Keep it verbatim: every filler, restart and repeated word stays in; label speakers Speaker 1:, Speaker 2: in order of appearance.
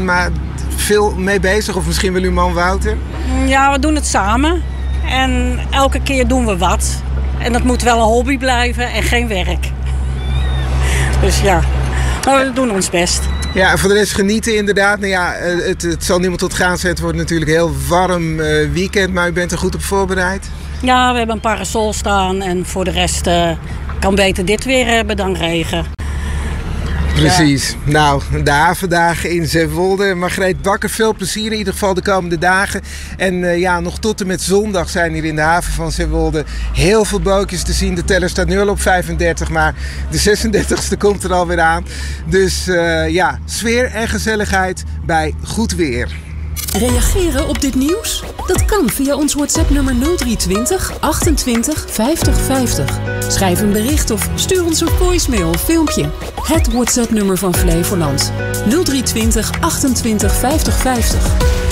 Speaker 1: maar veel mee bezig? Of misschien wel uw man Wouter?
Speaker 2: Ja, we doen het samen. En elke keer doen we wat. En dat moet wel een hobby blijven en geen werk. Dus ja, maar we doen ons best.
Speaker 1: Ja, en voor de rest genieten inderdaad. Nou ja, het, het zal niemand tot gaan zetten. Het wordt natuurlijk een heel warm uh, weekend, maar u bent er goed op voorbereid?
Speaker 2: Ja, we hebben een parasol staan en voor de rest uh, kan beter dit weer hebben dan regen.
Speaker 1: Precies. Ja. Nou, de havendagen in Zeewolde. Margreet Bakker, veel plezier in ieder geval de komende dagen. En uh, ja, nog tot en met zondag zijn hier in de haven van Zeewolde heel veel bootjes te zien. De teller staat nu al op vijfendertig, maar de zesendertigste komt er alweer aan. Dus uh, ja, sfeer en gezelligheid bij goed weer.
Speaker 3: Reageren op dit nieuws? Dat kan via ons WhatsApp-nummer nul drie twintig achtentwintig vijftig vijftig. Schrijf een bericht of stuur ons een voicemail of filmpje. Het WhatsApp-nummer van Flevoland. nul drie twintig achtentwintig vijftig vijftig.